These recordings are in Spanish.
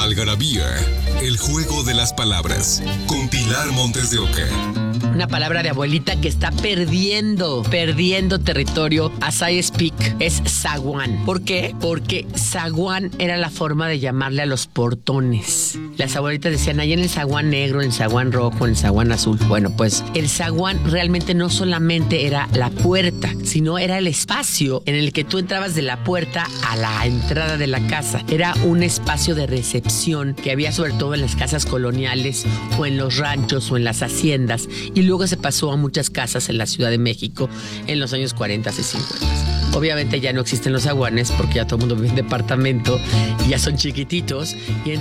Algarabía, el juego de las palabras, con Pilar Montes de Oca. Una palabra de abuelita que está perdiendo territorio as I speak es zaguán. ¿Por qué? Porque zaguán era la forma de llamarle a los portones. Las abuelitas decían, ahí en el zaguán negro, en el zaguán rojo, en el zaguán azul. Bueno, pues el zaguán realmente no solamente era la puerta, sino era el espacio en el que tú entrabas de la puerta a la entrada de la casa. Era un espacio de recepción que había sobre todo en las casas coloniales o en los ranchos o en las haciendas, y luego se pasó a muchas casas en la Ciudad de México en los años 40 y 50. Obviamente ya no existen los zaguanes porque ya todo el mundo vive en departamento y ya son chiquititos.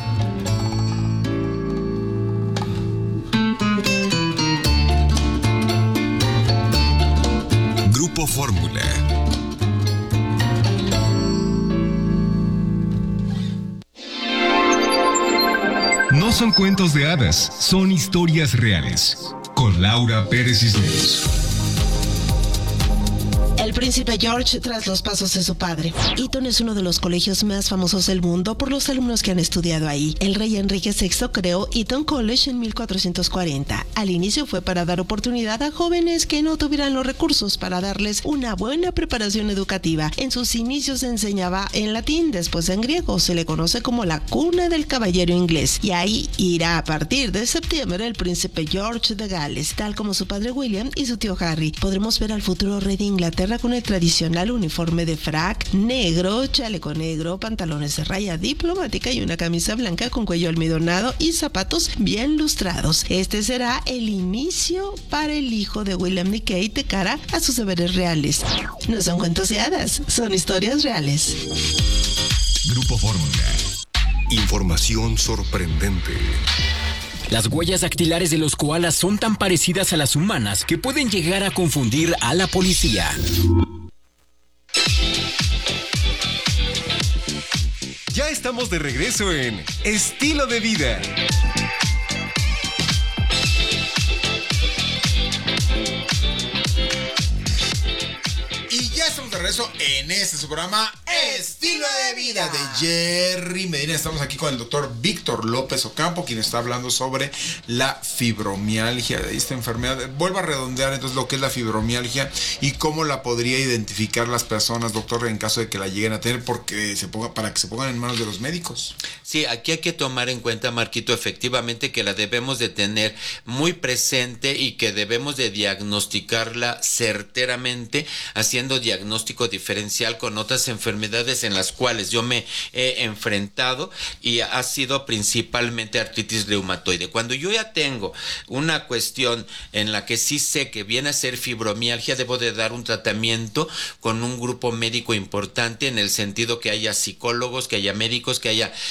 Grupo Fórmula. No son cuentos de hadas, son historias reales. Con Laura Pérez Cisneros. El príncipe George tras los pasos de su padre. Eton es uno de los colegios más famosos del mundo por los alumnos que han estudiado ahí. El rey Enrique VI creó Eton College en 1440. Al inicio fue para dar oportunidad a jóvenes que no tuvieran los recursos para darles una buena preparación educativa. En sus inicios se enseñaba en latín, después en griego. Se le conoce como la cuna del caballero inglés. Y ahí irá a partir de septiembre el príncipe George de Gales, tal como su padre William y su tío Harry. Podremos ver al futuro rey de Inglaterra con el tradicional uniforme de frac negro, chaleco negro, pantalones de raya diplomática y una camisa blanca con cuello almidonado y zapatos bien lustrados. Este será el inicio para el hijo de William y Kate de cara a sus deberes reales. No son cuentos de hadas, son historias reales. Grupo Fórmula. Información sorprendente. Las huellas dactilares de los koalas son tan parecidas a las humanas que pueden llegar a confundir a la policía. Ya estamos de regreso en Estilo de Vida. Y ya estamos de regreso en su programa Estilo de Vida de Jerry Medina. Estamos aquí con el doctor Víctor López Ocampo, quien está hablando sobre la fibromialgia, de esta enfermedad. Vuelvo a redondear entonces lo que es la fibromialgia y cómo la podría identificar las personas, doctor, en caso de que la lleguen a tener, para que se pongan en manos de los médicos. Sí, aquí hay que tomar en cuenta, Marquito, efectivamente que la debemos de tener muy presente y que debemos de diagnosticarla certeramente, haciendo diagnóstico diferencial con otras enfermedades en las cuales yo me he enfrentado, y ha sido principalmente artritis reumatoide. Cuando yo ya tengo una cuestión en la que sí sé que viene a ser fibromialgia, debo de dar un tratamiento con un grupo médico importante, en el sentido que haya psicólogos, que haya médicos, que haya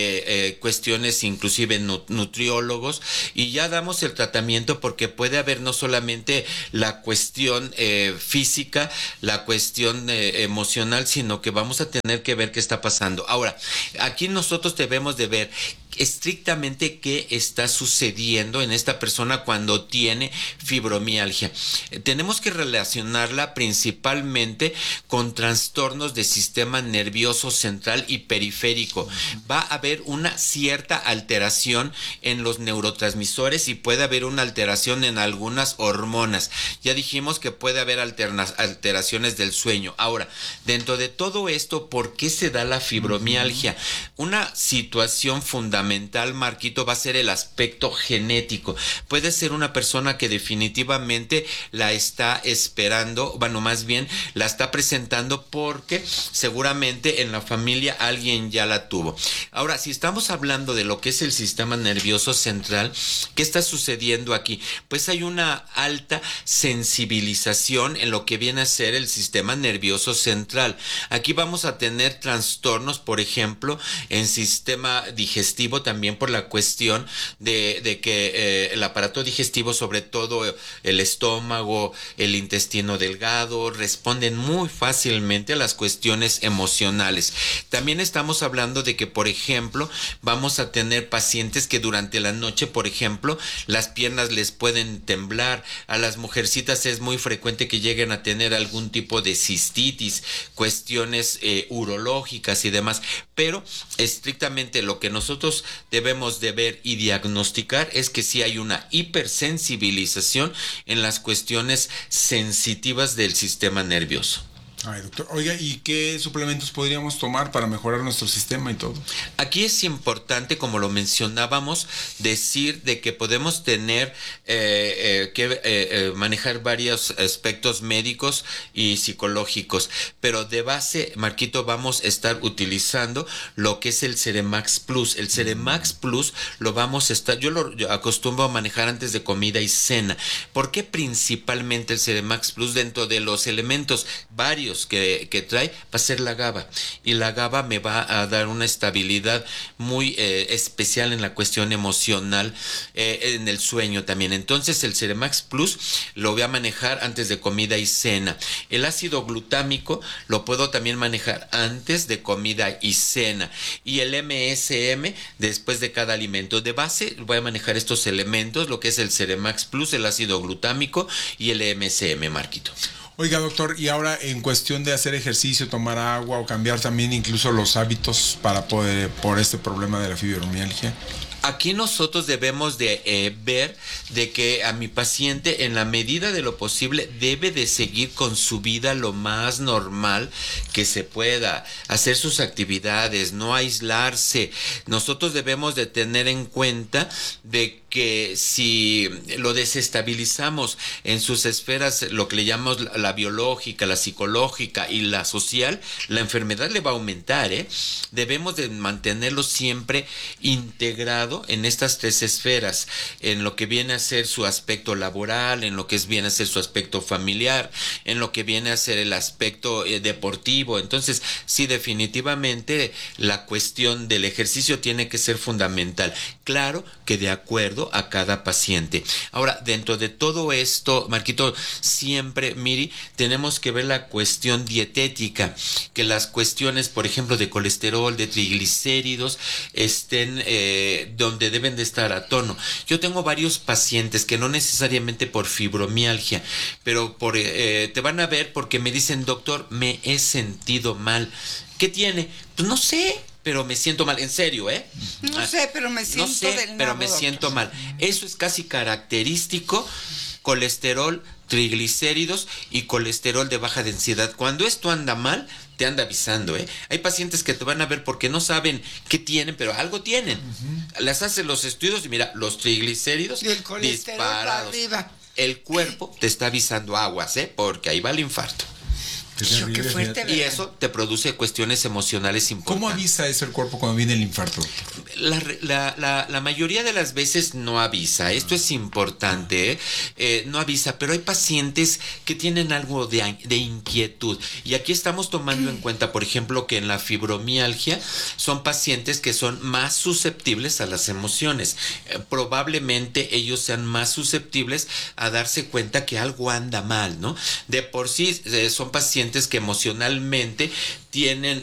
cuestiones inclusive nutriólogos, y ya damos el tratamiento, porque puede haber no solamente la cuestión física, la cuestión emocional, sino que vamos a tener que ver qué está pasando. Ahora, aquí nosotros debemos de ver estrictamente qué está sucediendo en esta persona cuando tiene fibromialgia. Tenemos que relacionarla principalmente con trastornos de sistema nervioso central y periférico. Va a haber una cierta alteración en los neurotransmisores y puede haber una alteración en algunas hormonas. Ya dijimos que puede haber alteraciones del sueño. Ahora, dentro de todo esto, ¿por qué se da la fibromialgia? Una situación fundamental, Marquito, va a ser el aspecto genético. Puede ser una persona que definitivamente la está esperando, bueno, más bien la está presentando porque seguramente en la familia alguien ya la tuvo. Ahora, si estamos hablando de lo que es el sistema nervioso central, ¿qué está sucediendo aquí? Pues hay una alta sensibilización en lo que viene a ser el sistema nervioso central. Aquí vamos a tener trastornos, por ejemplo, en sistema digestivo, también por la cuestión de que el aparato digestivo, sobre todo el estómago, el intestino delgado, responden muy fácilmente a las cuestiones emocionales. También estamos hablando de que, por ejemplo, vamos a tener pacientes que durante la noche, por ejemplo, las piernas les pueden temblar. A las mujercitas es muy frecuente que lleguen a tener algún tipo de cistitis, cuestiones urológicas y demás, pero estrictamente lo que nosotros nosotros debemos de ver y diagnosticar es que sí hay una hipersensibilización en las cuestiones sensitivas del sistema nervioso. Ay, doctor. Oiga, ¿y qué suplementos podríamos tomar para mejorar nuestro sistema y todo? Aquí es importante, como lo mencionábamos, decir de que podemos tener que manejar varios aspectos médicos y psicológicos, pero de base, Marquito, vamos a estar utilizando lo que es el Ceremax Plus. El Ceremax Plus lo vamos a estar, yo acostumbro a manejar antes de comida y cena. ¿Por qué principalmente el Ceremax Plus? Dentro de los elementos varios que trae va a ser la GABA, y la GABA me va a dar una estabilidad muy especial en la cuestión emocional, en el sueño también. Entonces el Ceremax Plus lo voy a manejar antes de comida y cena. El ácido glutámico lo puedo también manejar antes de comida y cena, y el MSM después de cada alimento. De base voy a manejar estos elementos, lo que es el Ceremax Plus, el ácido glutámico y el MSM, Marquito. Oiga, doctor, y ahora en cuestión de hacer ejercicio, tomar agua o cambiar también incluso los hábitos para poder, por este problema de la fibromialgia. Aquí nosotros debemos de ver de que a mi paciente, en la medida de lo posible, debe de seguir con su vida lo más normal que se pueda, hacer sus actividades, no aislarse. Nosotros debemos de tener en cuenta de que si lo desestabilizamos en sus esferas, lo que le llamamos la biológica, la psicológica y la social, la enfermedad le va a aumentar, ¿eh? Debemos de mantenerlo siempre integrado en estas tres esferas, en lo que viene a ser su aspecto laboral, en lo que viene a ser su aspecto familiar, en lo que viene a ser el aspecto deportivo. Entonces, sí, definitivamente la cuestión del ejercicio tiene que ser fundamental. Claro que de acuerdo a cada paciente. Ahora, dentro de todo esto, Marquito, siempre, Miri, tenemos que ver la cuestión dietética, que las cuestiones, por ejemplo, de colesterol, de triglicéridos, estén donde deben de estar a tono. Yo tengo varios pacientes que no necesariamente por fibromialgia, pero te van a ver porque me dicen, doctor, me he sentido mal. ¿Qué tiene? Pues no sé, pero me siento mal, en serio, ¿eh? No sé, pero me siento del pero nabo, me doctor. siento mal. Eso es casi característico, colesterol, triglicéridos y colesterol de baja densidad. Cuando esto anda mal, te anda avisando, ¿eh? Hay pacientes que te van a ver porque no saben qué tienen, pero algo tienen. Les hacen los estudios y mira, los triglicéridos Y el colesterol para disparados. arriba. El cuerpo te está avisando aguas, ¿eh? Porque ahí va el infarto. Hijo, qué fuerte, Y ¿verdad? eso te produce cuestiones emocionales importantes. ¿Cómo avisa eso el cuerpo cuando viene el infarto? La mayoría de las veces no avisa. Esto es importante, ¿eh? No avisa, pero hay pacientes que tienen algo de inquietud. Y aquí estamos tomando en cuenta, por ejemplo, que en la fibromialgia son pacientes que son más susceptibles a las emociones. Probablemente ellos sean más susceptibles a darse cuenta que algo anda mal, ¿no? De por sí son pacientes que emocionalmente tienen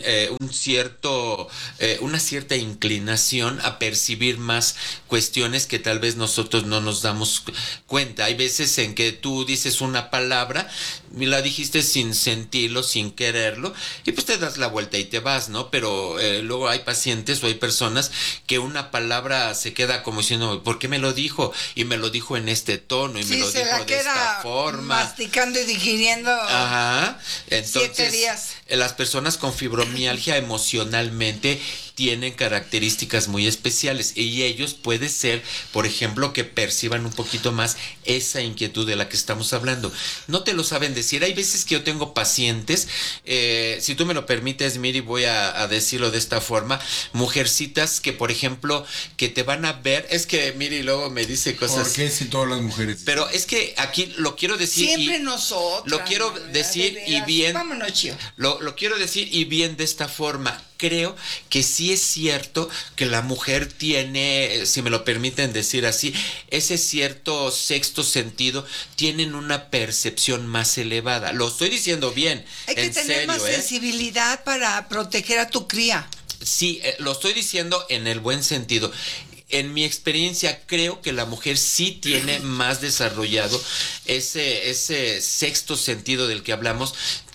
una cierta inclinación a percibir más cuestiones que tal vez nosotros no nos damos cuenta. Hay veces en que tú dices una palabra y la dijiste sin sentirlo, sin quererlo, y pues te das la vuelta y te vas, ¿no? Pero luego hay pacientes o hay personas que una palabra se queda como diciendo, ¿por qué me lo dijo? Y me lo dijo en este tono y me lo dijo de esta forma. Masticando y digiriendo. Ajá. Entonces, 7 días. Las personas con fibromialgia emocionalmente tienen características muy especiales y ellos puede ser, por ejemplo, que perciban un poquito más esa inquietud de la que estamos hablando. No te lo saben decir. Hay veces que yo tengo pacientes, si tú me lo permites, Miri, voy a decirlo de esta forma, mujercitas que, por ejemplo, que te van a ver, es que Miri luego me dice cosas. ¿Por qué si todas las mujeres? Pero es que aquí lo quiero decir. Siempre nosotros. Lo quiero decir y bien. Vámonos, Chío. Lo quiero decir y bien de esta forma. Creo que sí es cierto que la mujer tiene, si me lo permiten decir así, ese cierto sexto sentido, tienen una percepción más elevada. Lo estoy diciendo bien. Hay que tener más sensibilidad para proteger a tu cría. Sí, lo estoy diciendo en el buen sentido. En mi experiencia creo que la mujer sí tiene más desarrollado ese sexto sentido del que hablamos,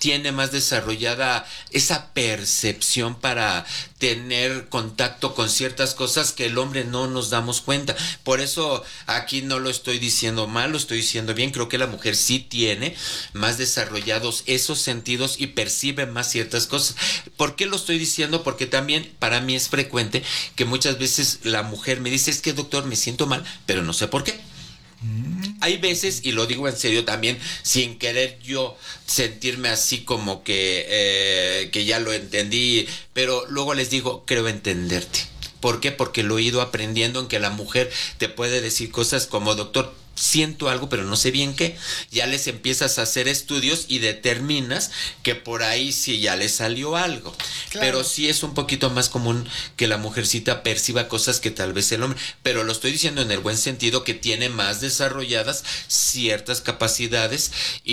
tiene más desarrollada esa percepción para tener contacto con ciertas cosas que el hombre no nos damos cuenta. Por eso aquí no lo estoy diciendo mal, lo estoy diciendo bien. Creo que la mujer sí tiene más desarrollados esos sentidos y percibe más ciertas cosas. ¿Por qué lo estoy diciendo? Porque también para mí es frecuente que muchas veces la mujer me dice, es que doctor, me siento mal, pero no sé por qué. Hay veces, y lo digo en serio también, sin querer yo sentirme así como que ya lo entendí, pero luego les digo, creo entenderte. ¿Por qué? Porque lo he ido aprendiendo en que la mujer te puede decir cosas como, doctor, siento algo, pero no sé bien qué. Ya les empiezas a hacer estudios y determinas que por ahí sí ya le salió algo. Claro. Pero sí es un poquito más común que la mujercita perciba cosas que tal vez el hombre. Pero lo estoy diciendo en el buen sentido, que tiene más desarrolladas ciertas capacidades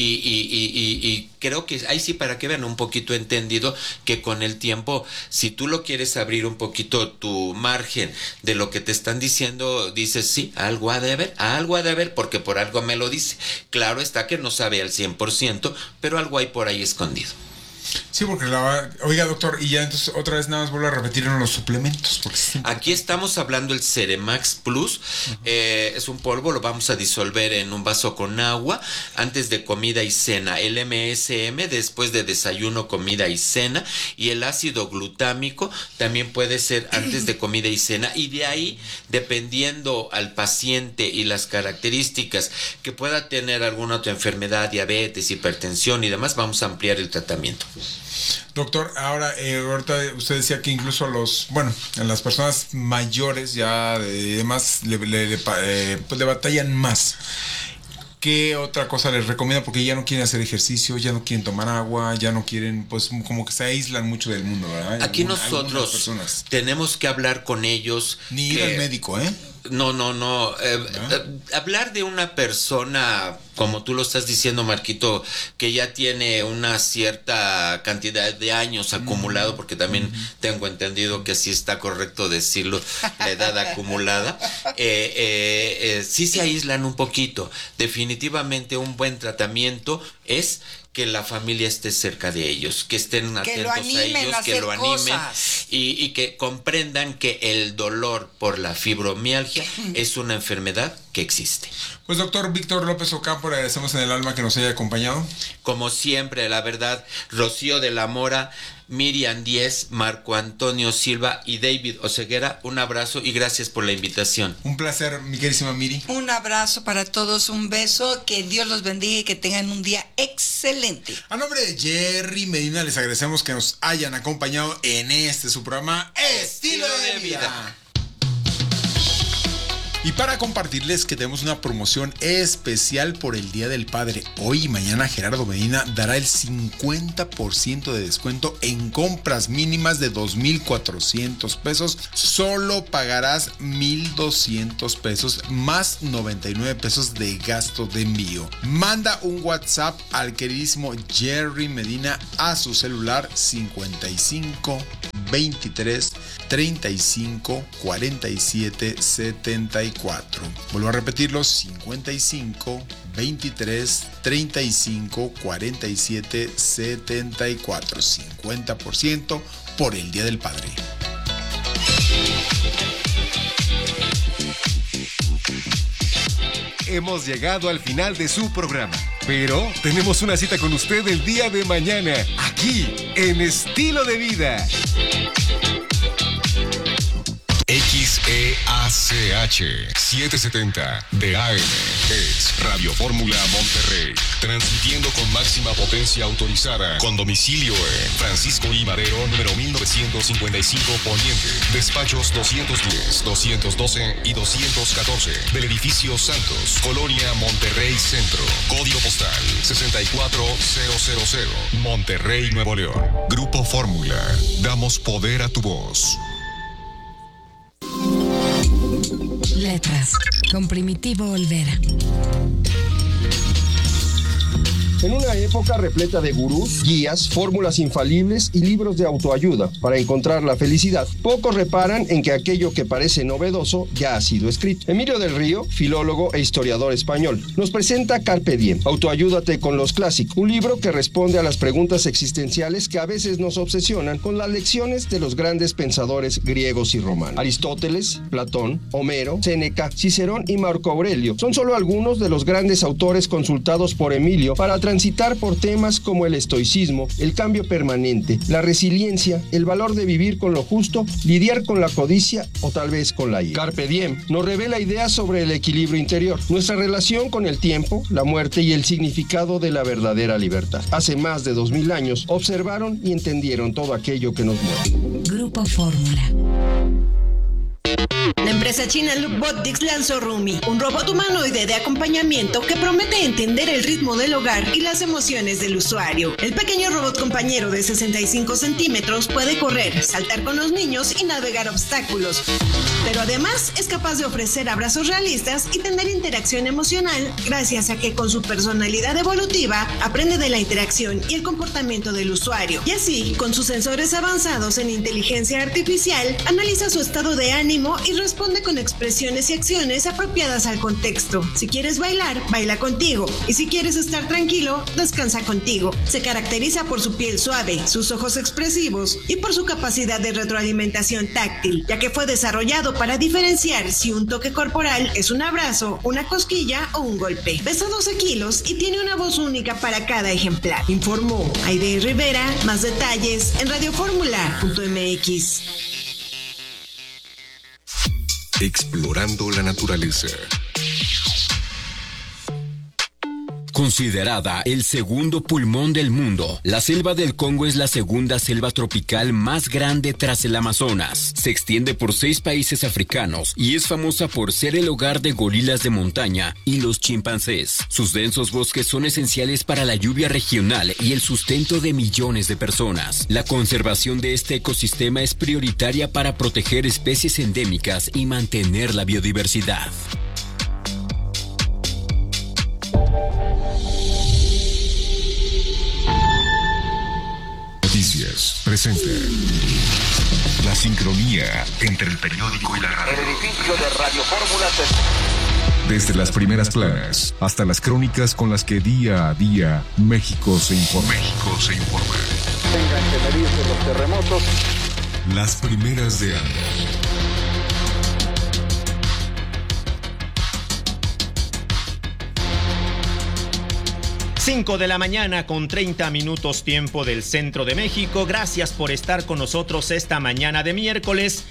y creo que ahí sí, para que vean un poquito entendido, que con el tiempo, si tú lo quieres abrir un poquito tu margen de lo que te están diciendo, dices, sí, algo ha de haber, porque por algo me lo dice. Claro está que no sabe al 100%, pero algo hay por ahí escondido. Sí, porque oiga, doctor, y ya entonces otra vez nada más vuelvo a repetir en los suplementos. Aquí estamos hablando del Ceremax Plus. Es un polvo, lo vamos a disolver en un vaso con agua antes de comida y cena. El MSM después de desayuno, comida y cena. Y el ácido glutámico también puede ser antes de comida y cena. Y de ahí, dependiendo al paciente y las características que pueda tener alguna otra enfermedad, diabetes, hipertensión y demás, vamos a ampliar el tratamiento. Doctor, ahora ahorita usted decía que incluso en las personas mayores ya demás le batallan más. ¿Qué otra cosa les recomienda? Porque ya no quieren hacer ejercicio, ya no quieren tomar agua, ya no quieren, pues como que se aislan mucho del mundo, ¿verdad? Aquí nosotros tenemos que hablar con ellos. Ni ir al médico, ¿eh? No. Hablar de una persona, como tú lo estás diciendo, Marquito, que ya tiene una cierta cantidad de años acumulado, porque también tengo entendido que así está correcto decirlo, la edad acumulada, sí se aíslan un poquito. Definitivamente un buen tratamiento es que la familia esté cerca de ellos, que estén atentos a ellos, que lo animen y que comprendan que el dolor por la fibromialgia es una enfermedad que existe. Pues doctor Víctor López Ocampo, le agradecemos en el alma que nos haya acompañado. Como siempre, la verdad, Rocío de la Mora, Miriam Díez, Marco Antonio Silva y David Oseguera, un abrazo y gracias por la invitación. Un placer, mi queridísima Miri. Un abrazo para todos, un beso, que Dios los bendiga y que tengan un día excelente. A nombre de Jerry Medina les agradecemos que nos hayan acompañado en su programa Estilo de Vida. Y para compartirles que tenemos una promoción especial por el Día del Padre. Hoy y mañana Gerardo Medina dará el 50% de descuento en compras mínimas de 2,400 pesos. Solo pagarás 1,200 pesos más 99 pesos de gasto de envío. Manda un WhatsApp al queridísimo Jerry Medina a su celular 55 23 35 47 74. Vuelvo a repetirlo, 55 23 35 47 74. 50% por el Día del Padre. Hemos llegado al final de su programa, pero tenemos una cita con usted el día de mañana, aquí en Estilo de Vida. XEACH 770 de AM es Radio Fórmula Monterrey, transmitiendo con máxima potencia autorizada, con domicilio en Francisco I. Madero, número 1955 Poniente, despachos 210, 212 y 214 del edificio Santos, Colonia Monterrey Centro, código postal 64000, Monterrey, Nuevo León. Grupo Fórmula, damos poder a tu voz. Letras, con Primitivo Olvera. En una época repleta de gurús, guías, fórmulas infalibles y libros de autoayuda para encontrar la felicidad, pocos reparan en que aquello que parece novedoso ya ha sido escrito. Emilio del Río, filólogo e historiador español, nos presenta Carpe Diem, Autoayúdate con los clásicos, un libro que responde a las preguntas existenciales que a veces nos obsesionan con las lecciones de los grandes pensadores griegos y romanos. Aristóteles, Platón, Homero, Séneca, Cicerón y Marco Aurelio son solo algunos de los grandes autores consultados por Emilio para transitar por temas como el estoicismo, el cambio permanente, la resiliencia, el valor de vivir con lo justo, lidiar con la codicia o tal vez con la ira. Carpe Diem nos revela ideas sobre el equilibrio interior, nuestra relación con el tiempo, la muerte y el significado de la verdadera libertad. Hace más de 2000 años observaron y entendieron todo aquello que nos mueve. Grupo Fórmula. La empresa china Lookbotics lanzó Rumi, un robot humanoide de acompañamiento que promete entender el ritmo del hogar y las emociones del usuario. El pequeño robot compañero de 65 centímetros puede correr, saltar con los niños y navegar obstáculos, pero además es capaz de ofrecer abrazos realistas y tener interacción emocional gracias a que con su personalidad evolutiva aprende de la interacción y el comportamiento del usuario. Y así, con sus sensores avanzados en inteligencia artificial, analiza su estado de ánimo y responde con expresiones y acciones apropiadas al contexto. Si quieres bailar, baila contigo. Y si quieres estar tranquilo, descansa contigo. Se caracteriza por su piel suave, sus ojos expresivos y por su capacidad de retroalimentación táctil, ya que fue desarrollado para diferenciar si un toque corporal es un abrazo, una cosquilla o un golpe. Pesa 12 kilos y tiene una voz única para cada ejemplar. Informó Aide Rivera. Más detalles en radioformula.mx. Explorando la naturaleza. Considerada el segundo pulmón del mundo, la selva del Congo es la segunda selva tropical más grande tras el Amazonas. Se extiende por 6 países africanos y es famosa por ser el hogar de gorilas de montaña y los chimpancés. Sus densos bosques son esenciales para la lluvia regional y el sustento de millones de personas. La conservación de este ecosistema es prioritaria para proteger especies endémicas y mantener la biodiversidad. Noticias presenta la sincronía entre el periódico y la radio. El edificio de Radio Fórmula Desde las primeras planas hasta las crónicas con las que día a día México se informa. Tengan que medirse los terremotos. Las primeras de ANDA. 5 de la mañana con 30 minutos tiempo del centro de México. Gracias por estar con nosotros esta mañana de miércoles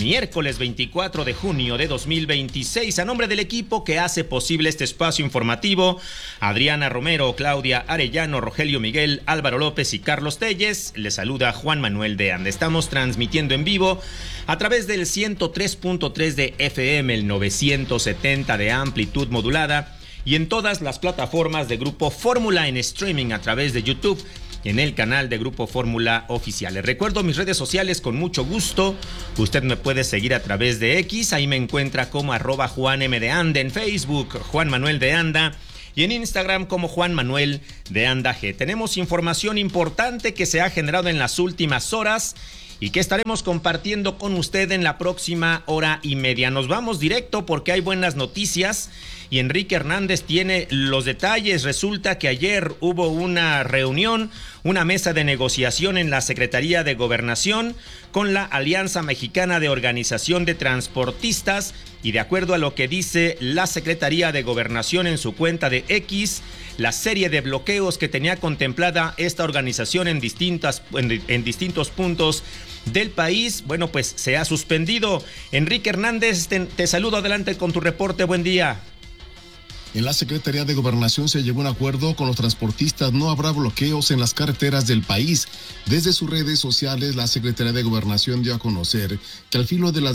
24 de junio de 2026. A nombre del equipo que hace posible este espacio informativo, Adriana Romero, Claudia Arellano, Rogelio Miguel, Álvaro López y Carlos Telles, les saluda Juan Manuel de Anda. Estamos transmitiendo en vivo a través del 103.3 de FM, el 970 de amplitud modulada y en todas las plataformas de Grupo Fórmula en streaming a través de YouTube y en el canal de Grupo Fórmula Oficial. Les recuerdo mis redes sociales con mucho gusto. Usted me puede seguir a través de X, ahí me encuentra como @JuanM_de_Anda, en Facebook Juan Manuel de Anda y en Instagram como Juan Manuel de Anda G. Tenemos información importante que se ha generado en las últimas horas y que estaremos compartiendo con usted en la próxima hora y media. Nos vamos directo porque hay buenas noticias y Enrique Hernández tiene los detalles. Resulta que ayer hubo una reunión, una mesa de negociación en la Secretaría de Gobernación con la Alianza Mexicana de Organización de Transportistas y de acuerdo a lo que dice la Secretaría de Gobernación en su cuenta de X, la serie de bloqueos que tenía contemplada esta organización en distintos puntos del país, bueno, pues se ha suspendido. Enrique Hernández, te saludo, adelante con tu reporte, buen día. En la Secretaría de Gobernación se llegó a un acuerdo con los transportistas, no habrá bloqueos en las carreteras del país. Desde sus redes sociales, la Secretaría de Gobernación dio a conocer que al filo de las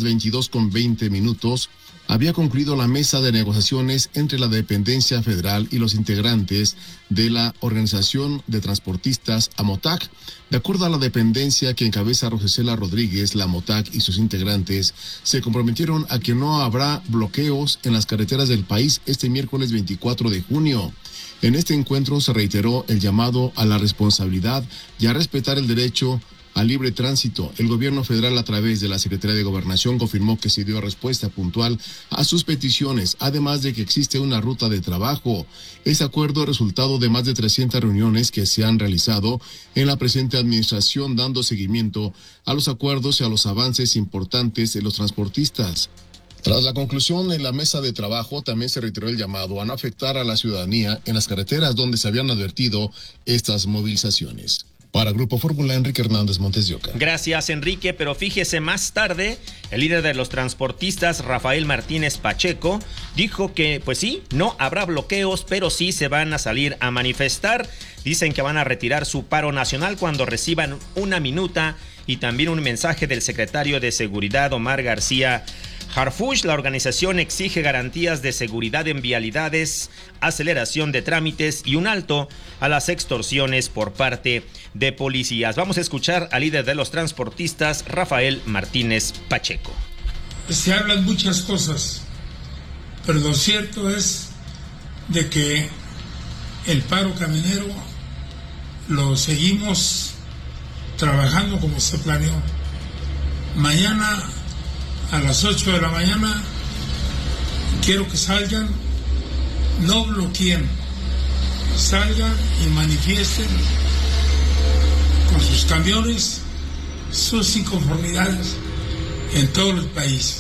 22:20 había concluido la mesa de negociaciones entre la dependencia federal y los integrantes de la Organización de Transportistas AMOTAC. De acuerdo a la dependencia que encabeza Rosicela Rodríguez, la AMOTAC y sus integrantes se comprometieron a que no habrá bloqueos en las carreteras del país este miércoles 24 de junio. En este encuentro se reiteró el llamado a la responsabilidad y a respetar el derecho al libre tránsito. El gobierno federal, a través de la Secretaría de Gobernación, confirmó que se dio respuesta puntual a sus peticiones, además de que existe una ruta de trabajo. Ese acuerdo es resultado de más de 300 reuniones que se han realizado en la presente administración, dando seguimiento a los acuerdos y a los avances importantes de los transportistas. Tras la conclusión en la mesa de trabajo, también se reiteró el llamado a no afectar a la ciudadanía en las carreteras donde se habían advertido estas movilizaciones. Para Grupo Fórmula, Enrique Hernández Montes de Oca. Gracias, Enrique, pero fíjese, más tarde, el líder de los transportistas, Rafael Martínez Pacheco, dijo que, pues sí, no habrá bloqueos, pero sí se van a salir a manifestar. Dicen que van a retirar su paro nacional cuando reciban una minuta y también un mensaje del secretario de Seguridad, Omar García Harfuch. La organización exige garantías de seguridad en vialidades, aceleración de trámites y un alto a las extorsiones por parte de policías. Vamos a escuchar al líder de los transportistas, Rafael Martínez Pacheco. Se hablan muchas cosas, pero lo cierto es de que el paro camionero lo seguimos trabajando como se planeó. Mañana a las 8 de la mañana quiero que salgan, no bloqueen, salgan y manifiesten con sus camiones sus inconformidades en todo el país.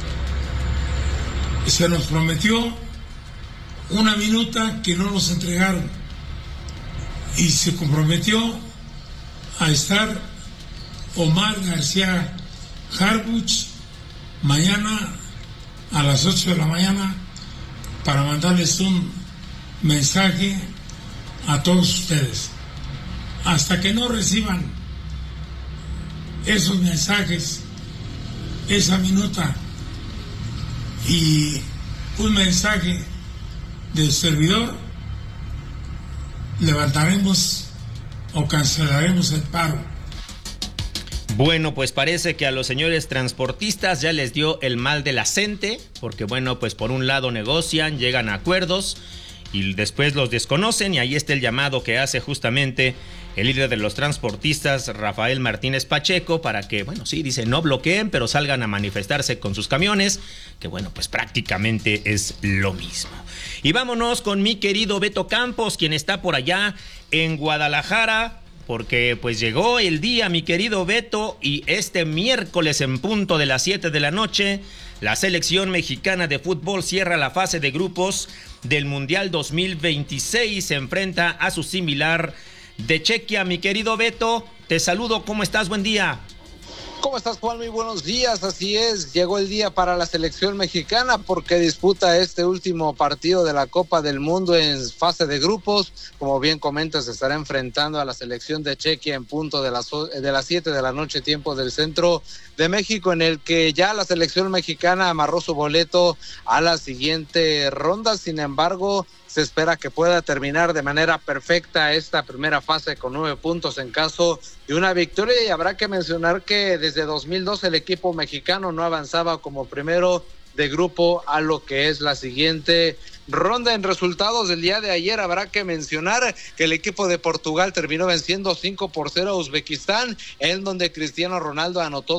Se nos prometió una minuta que no nos entregaron y se comprometió a estar Omar García Harfuch mañana a las 8 de la mañana para mandarles un mensaje a todos ustedes. Hasta que no reciban esos mensajes, esa minuta y un mensaje del servidor, levantaremos o cancelaremos el paro. Bueno, pues parece que a los señores transportistas ya les dio el mal de la gente, porque bueno, pues por un lado negocian, llegan a acuerdos y después los desconocen, y ahí está el llamado que hace justamente el líder de los transportistas, Rafael Martínez Pacheco, para que, bueno, sí, dice, no bloqueen, pero salgan a manifestarse con sus camiones, que bueno, pues prácticamente es lo mismo. Y vámonos con mi querido Beto Campos, quien está por allá en Guadalajara, porque pues llegó el día, mi querido Beto, y este miércoles en punto de las 7 de la noche, la selección mexicana de fútbol cierra la fase de grupos del Mundial 2026, se enfrenta a su similar de Chequia. Mi querido Beto, te saludo, ¿cómo estás? Buen día. ¿Cómo estás, Juan? Muy buenos días. Así es, llegó el día para la selección mexicana porque disputa este último partido de la Copa del Mundo en fase de grupos. Como bien comentas, se estará enfrentando a la selección de Chequia en punto de las 7 de la noche, tiempo del centro de México, en el que ya la selección mexicana amarró su boleto a la siguiente ronda. Sin embargo, se espera que pueda terminar de manera perfecta esta primera fase con 9 puntos en caso de una victoria, y habrá que mencionar que desde 2002 el equipo mexicano no avanzaba como primero de grupo a lo que es la siguiente ronda. En resultados del día de ayer habrá que mencionar que el equipo de Portugal terminó venciendo 5-0 a Uzbekistán, en donde Cristiano Ronaldo anotó